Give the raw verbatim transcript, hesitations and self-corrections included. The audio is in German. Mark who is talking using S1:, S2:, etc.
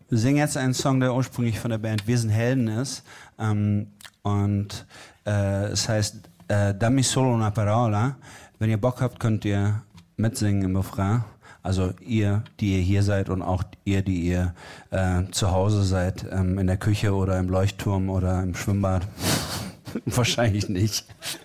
S1: Wir singen jetzt einen Song, der ursprünglich von der Band Wir sind Helden ist. Ähm, und äh, es heißt äh, Dammi solo una parola. Wenn ihr Bock habt, könnt ihr mitsingen im Refrain. Also ihr, die ihr hier seid und auch ihr, die ihr äh, zu Hause seid, ähm, in der Küche oder im Leuchtturm oder im Schwimmbad. Wahrscheinlich nicht.